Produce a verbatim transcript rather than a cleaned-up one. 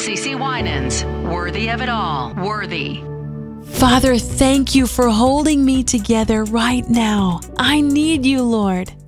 CeCe Winans, Worthy of It All. Worthy. Father, thank you for holding me together right now. I need you, Lord.